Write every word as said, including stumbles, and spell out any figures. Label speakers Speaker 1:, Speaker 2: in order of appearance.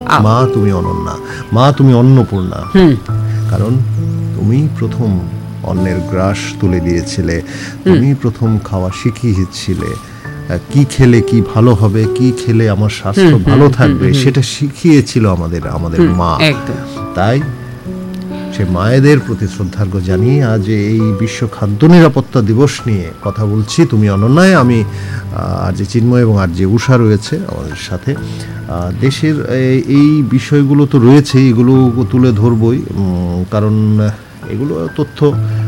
Speaker 1: মা তুমি অনন্যা, মা তুমি অন্নপূর্ণা। কারণ তুমি প্রথম অন্নের গ্রাস তুলে দিয়েছিলে, তুমি প্রথম খাওয়া শিখিয়েছিলে, কি খেলে কি ভালো হবে, কি খেলে আমার স্বাস্থ্য ভালো থাকবে, সেটা শিখিয়েছিল আমাদের আমাদের মা। তাই সে মায়েদের প্রতি শ্রদ্ধার্ঘ জানিয়ে আজ এই বিশ্ব খাদ্য নিরাপত্তা দিবস নিয়ে কথা বলছি তুমি অনন্যায়। আমি আর যে চিন্ময় এবং আর যে উষা রয়েছে আমাদের সাথে। দেশের এই বিষয়গুলো তো রয়েছে, এগুলো তুলে ধরবই, কারণ এগুলো তথ্য